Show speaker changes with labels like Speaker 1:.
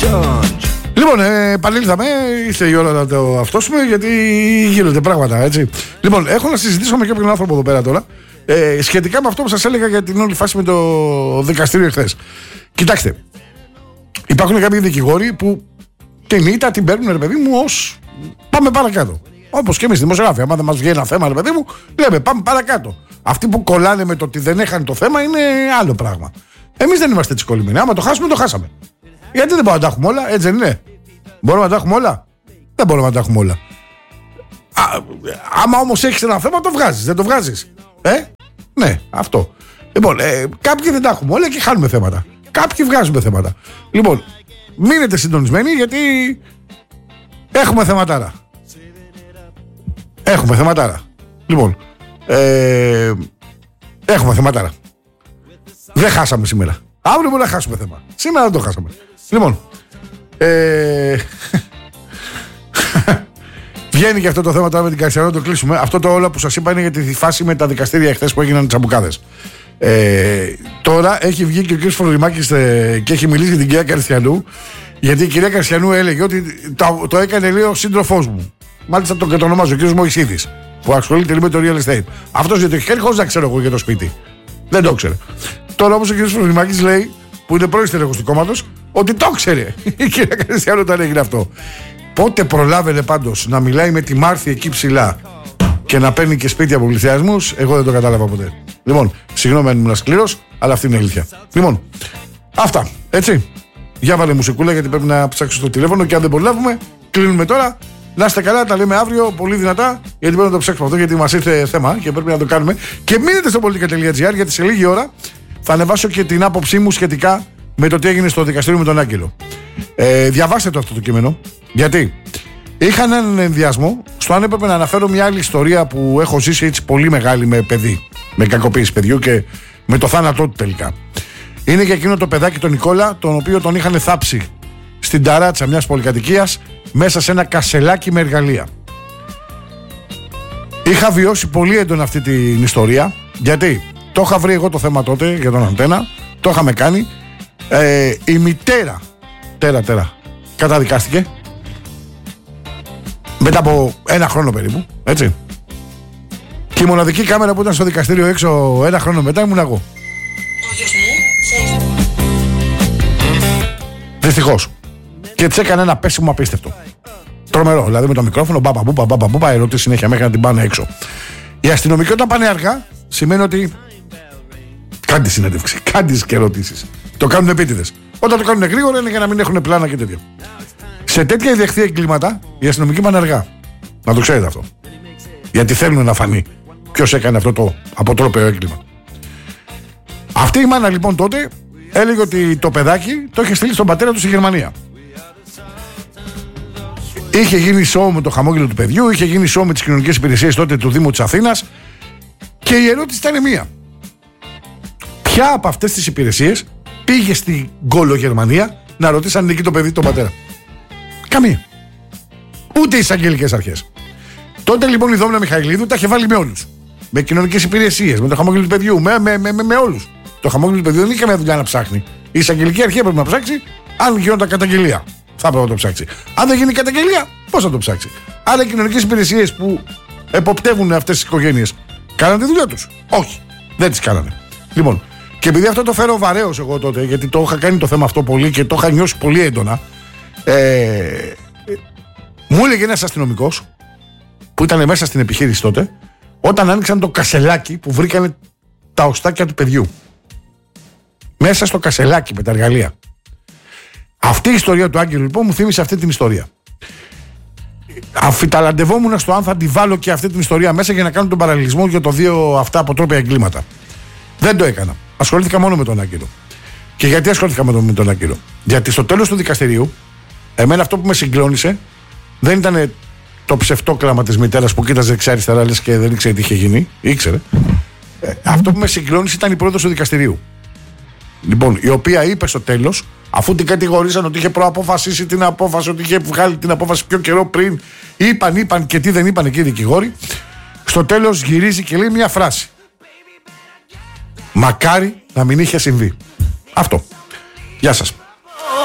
Speaker 1: Λοιπόν, επανήλθαμε, ήρθε η ώρα να το αυτόσουμε γιατί γίνονται πράγματα, έτσι. Λοιπόν, έχω να συζητήσω με κάποιον άνθρωπο εδώ πέρα τώρα σχετικά με αυτό που σας έλεγα για την όλη φάση με το δικαστήριο εχθές. Κοιτάξτε, υπάρχουν κάποιοι δικηγόροι που την ήττα την παίρνουν, ρε παιδί μου, ως πάμε παρακάτω. Όπως και εμείς δημοσιογράφοι, άμα δεν μας βγαίνει ένα θέμα, ρε παιδί μου, λέμε πάμε παρακάτω. Αυτοί που κολλάνε με το ότι δεν έχανε το θέμα είναι άλλο πράγμα. Εμείς δεν είμαστε έτσι κολλημένοι. Άμα το χάσουμε, το χάσαμε. Γιατί δεν μπορούμε να τα έχουμε όλα, έτσι δεν είναι? Μπορούμε να τα έχουμε όλα? Δεν μπορούμε να τα έχουμε όλα. Άμα όμως έχεις ένα θέμα, το βγάζεις. Δεν το βγάζεις? Ναι, αυτό. Λοιπόν, κάποιοι δεν τα έχουμε όλα και χάνουμε θέματα. Κάποιοι βγάζουμε θέματα. Λοιπόν, μείνετε συντονισμένοι γιατί έχουμε θεματάρα. Έχουμε θεματάρα. Λοιπόν, έχουμε θεματάρα. Δεν χάσαμε σήμερα. Αύριο μπορεί να χάσουμε θέμα. Σήμερα δεν το χάσαμε. Λοιπόν, βγαίνει και αυτό το θέμα τώρα με την Κασιανό, το κλείσουμε. Αυτό το όλο που σας είπα είναι για τη φάση με τα δικαστήρια εχθές που έγιναν τσαμπουκάδες. Τώρα έχει βγει και ο κ. Φρονιμάκης και έχει μιλήσει για την κυρία Καριστιανού, γιατί η κυρία Καριστιανού έλεγε ότι το έκανε, λέει, ο σύντροφός μου. Μάλιστα τον ονομάζει ο κ. Μωυσίδης, που ασχολείται με το real estate. Αυτός γιατί το έχει χέρι χωρίς να ξέρω εγώ για το σπίτι. Δεν το ήξερε. Τώρα όμως ο κ. Φρονιμάκης λέει, που είναι πρώην στελέχος του κόμματος, ότι το ήξερε η κυρία Καριστιανού όταν έγινε αυτό. Πότε προλάβαινε πάντως να μιλάει με τη Μάρθη εκεί ψηλά και να παίρνει και σπίτια από πληθυσμούς, εγώ δεν το κατάλαβα ποτέ. Λοιπόν, συγγνώμη αν ήμουν σκληρός, αλλά αυτή είναι η αλήθεια. Λοιπόν, αυτά, έτσι. Για βάλε μουσικούλα γιατί πρέπει να ψάξω το τηλέφωνο και αν δεν προλάβουμε, κλείνουμε τώρα. Να είστε καλά, τα λέμε αύριο πολύ δυνατά, γιατί πρέπει να το ψάξουμε αυτό, γιατί μας ήρθε θέμα και πρέπει να το κάνουμε. Και μείνετε στο politica.gr γιατί σε λίγη ώρα θα ανεβάσω και την άποψή μου σχετικά με το τι έγινε στο δικαστήριο με τον Άγγελο. Διαβάστε το αυτό το κείμενο, γιατί είχα έναν ενδιασμό στο αν έπρεπε να αναφέρω μια άλλη ιστορία που έχω ζήσει έτσι πολύ μεγάλη με παιδί, με κακοποίηση παιδιού και με το θάνατό του τελικά. Είναι για εκείνο το παιδάκι τον Νικόλα, τον οποίο τον είχαν θάψει στην ταράτσα μιας πολυκατοικίας μέσα σε ένα κασελάκι με εργαλεία. Είχα βιώσει πολύ έντονα αυτή την ιστορία, γιατί το είχα βρει εγώ το θέμα τότε για τον Αντένα, το είχαμε κάνει. Η μητέρα καταδικάστηκε μετά από ένα χρόνο περίπου, έτσι. Και η μοναδική κάμερα που ήταν στο δικαστήριο έξω ένα χρόνο μετά ήμουν εγώ. Δυστυχώς. Και της έκανε ένα πέσιμο απίστευτο. Τρομερό, δηλαδή με το μικρόφωνο, μπαμπαμπούπα, ερωτήσει συνέχεια μέχρι να την πάνε έξω. Οι αστυνομικοί όταν πάνε αργά, σημαίνει ότι κάντε συνέντευξη, κάντε και ερωτήσεις. Το κάνουν επίτηδες. Όταν το κάνουν γρήγορα είναι για να μην έχουν πλάνα και τέτοια. Σε τέτοια ιδιαιχθή εγκλήματα, οι αστυνομικοί πάνε αργά. Να το ξέρετε αυτό. Γιατί θέλουν να φανεί ποιος έκανε αυτό το αποτρόπαιο έγκλημα. Αυτή η μάνα λοιπόν τότε έλεγε ότι το παιδάκι το είχε στείλει στον πατέρα του στη Γερμανία. Είχε γίνει σοου με το χαμόγελο του παιδιού, είχε γίνει σοου με τις κοινωνικές υπηρεσίες τότε του Δήμου της Αθήνας. Και η ερώτηση ήταν μία. Ποια από αυτές τις υπηρεσίες πήγε στην Γκολογερμανία να ρωτήσει αν είναι εκεί το παιδί τον πατέρα? Καμία. Ούτε οι εισαγγελικές αρχές. Τότε λοιπόν η Δόμνα Μιχαηλίδου τα είχε βάλει με όλους. Με κοινωνικές υπηρεσίες, με το χαμόγελο του παιδιού, με όλους. Το χαμόγελο του παιδιού δεν είχε καμία δουλειά να ψάχνει. Η εισαγγελική αρχή έπρεπε να ψάξει αν γινόταν καταγγελία. Θα έπρεπε να το ψάξει. Αν δεν γίνει καταγγελία, πώς θα το ψάξει? Άρα οι κοινωνικές υπηρεσίες που εποπτεύουν αυτές τις οικογένειες κάνανε τη δουλειά τους? Όχι, δεν τις κάνανε. Λοιπόν, και επειδή αυτό το φέρω βαρέως εγώ τότε, γιατί το είχα κάνει το θέμα αυτό πολύ και το είχα νιώσει πολύ έντονα, μου έλεγε ένας αστυνομικός που ήταν μέσα στην επιχείρηση τότε, όταν άνοιξαν το κασελάκι που βρήκανε τα οστάκια του παιδιού. Μέσα στο κασελάκι με τα εργαλεία. Αυτή η ιστορία του Άγγελου λοιπόν μου θύμισε αυτή την ιστορία. Αφιταλαντευόμουν στο αν θα τη βάλω και αυτή την ιστορία μέσα για να κάνω τον παραλληλισμό για το δύο αυτά αποτρόπαια εγκλήματα. Δεν το έκανα. Ασχολήθηκα μόνο με τον Άγγελο. Και γιατί ασχολήθηκα με τον Άγγελο? Γιατί στο τέλος του δικαστηρίου, εμένα αυτό που με συγκλώνησε δεν ήταν το ψευτόκλαμα της μητέρας που κοίταζε δεξιά-αριστερά λες και δεν ήξερε τι είχε γίνει. Ήξερε. Αυτό που με συγκλώνησε ήταν η πρόεδρος του δικαστηρίου. Λοιπόν, η οποία είπε στο τέλος, αφού την κατηγορήσαν ότι είχε προαποφασίσει την απόφαση, ότι είχε βγάλει την απόφαση πιο καιρό πριν, είπαν και τι δεν είπαν εκεί οι δικηγόροι, στο τέλος γυρίζει και λέει μια φράση. Μακάρι να μην είχε συμβεί. Αυτό. Γεια σας.